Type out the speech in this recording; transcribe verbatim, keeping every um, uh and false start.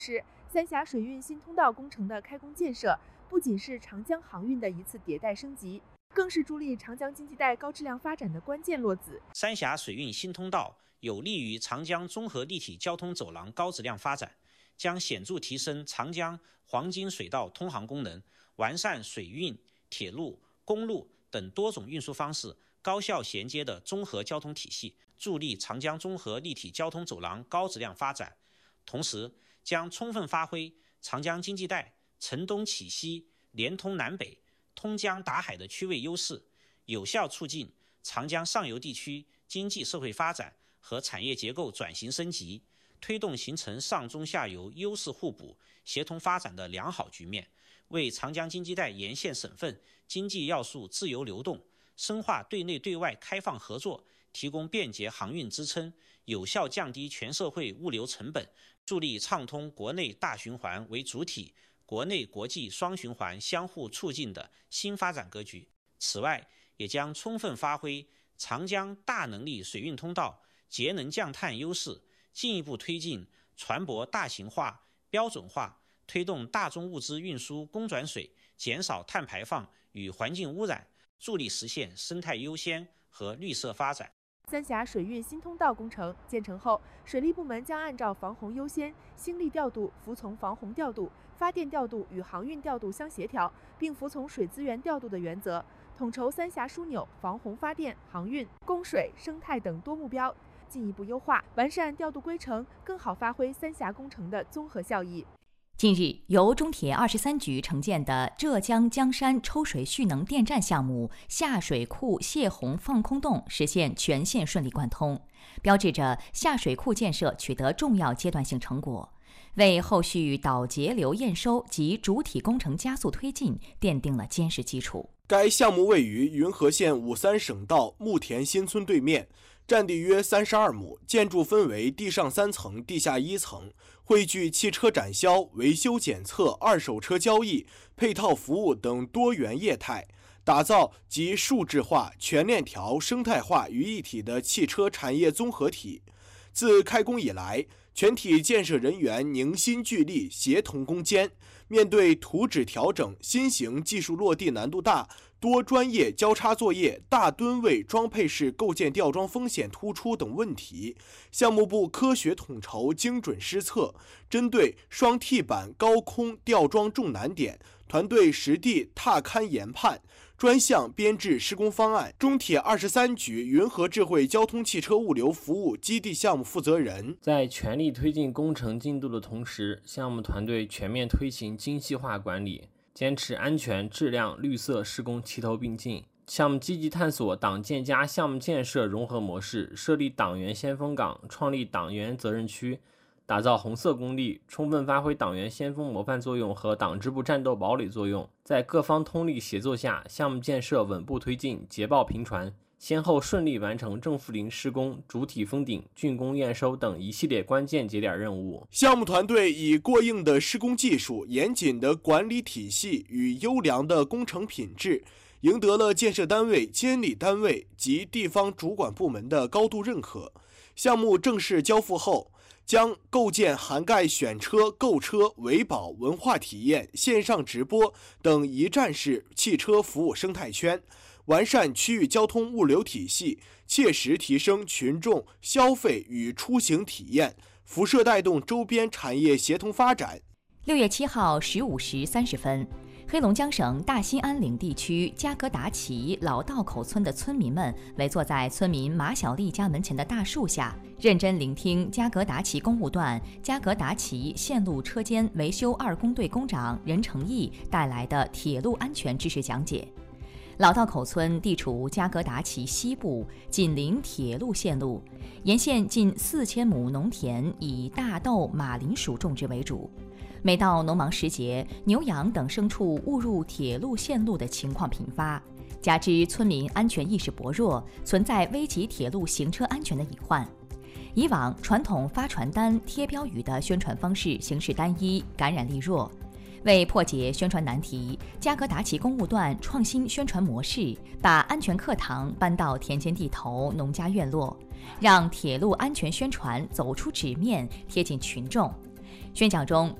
是三峡水运新通道工程的开工建设，不仅是长江航运的一次迭代升级，更是助力长江经济带高质量发展的关键落子。 三峡水运新通道有利于长江综合立体交通走廊高质量发展，将显著提升长江黄金水道通航功能，完善水运、铁路、公路等多种运输方式高效衔接的综合交通体系，助力长江综合立体交通走廊高质量发展。同时，将充分发挥长江经济带承东启西、连通南北、通江达海的区位优势，有效促进长江上游地区经济社会发展和产业结构转型升级，推动形成上中下游优势互补、协同发展的良好局面，为长江经济带沿线省份经济要素自由流动、深化对内对外开放合作提供便捷航运支撑，有效降低全社会物流成本，助力畅通国内大循环为主体、国内国际双循环相互促进的新发展格局。此外，也将充分发挥长江大能力水运通道节能降碳优势，进一步推进船舶大型化、标准化，推动大宗物资运输公转水，减少碳排放与环境污染，助力实现生态优先和绿色发展。 三峡水运新通道工程建成后，水利部门将按照防洪优先、兴力调度服从防洪调度、发电调度与航运调度相协调，并服从水资源调度的原则，统筹三峡枢纽、防洪发电、航运、供水、生态等多目标，进一步优化完善调度规程，更好发挥三峡工程的综合效益。 近日，由中铁二十三局承建的浙江江山抽水蓄能电站项目下水库泄洪放空洞实现全线顺利贯通，标志着下水库建设取得重要阶段性成果，为后续导节流验收及主体工程加速推进奠定了坚实基础。 该项目位于云和县五三省道木田新村对面，占地约三十二亩，建筑分为地上三层、地下一层，汇聚汽车展销、维修检测、二手车交易、配套服务等多元业态，打造集数字化、全链条、生态化于一体的汽车产业综合体。自开工以来，全体建设人员凝心聚力，协同攻坚。面对图纸调整、新型技术落地难度大、多专业交叉作业、大吨位装配式构件吊装风险突出等问题，项目部科学统筹、精准施策，针对双替板高空吊装重难点，团队实地踏勘研判，专项编制施工方案。中铁二十三局云和智慧交通汽车物流服务基地项目负责人在全力推进工程进度的同时，项目团队全面推行精细化管理，坚持安全、质量、绿色施工齐头并进。项目积极探索党建加项目建设融合模式，设立党员先锋岗，创立党员责任区，打造红色工地，充分发挥党员先锋模范作用和党支部战斗堡垒作用。在各方通力协作下，项目建设稳步推进，捷报频传，先后顺利完成正负零施工、主体封顶、竣工验收等一系列关键节点任务。 项目团队以过硬的施工技术、严谨的管理体系与优良的工程品质，赢得了建设单位、监理单位及地方主管部门的高度认可。项目正式交付后，将构建涵盖选车、购车、维保、文化体验、线上直播等一站式汽车服务生态圈，完善区域交通物流体系，切实提升群众消费与出行体验，辐射带动周边产业协同发展。 六月七号十五时三十分，黑龙江省大兴安岭地区加格达旗老道口村的村民们围坐在村民马小丽家门前的大树下，认真聆听加格达旗公务段加格达旗线路车间维修二工队工长任成义带来的铁路安全知识讲解。老道口村地处加格达旗西部，紧邻铁路线路，沿线近四千亩农田以大豆、马铃薯种植为主。每到农忙时节，牛羊等牲畜误入铁路线路的情况频发，加之村民安全意识薄弱，存在危及铁路行车安全的隐患。以往传统发传单、贴标语的宣传方式形式单一，感染力弱。为破解宣传难题，加格达旗公务段创新宣传模式，把安全课堂搬到田间地头、农家院落，让铁路安全宣传走出纸面，贴近群众。 宣讲中，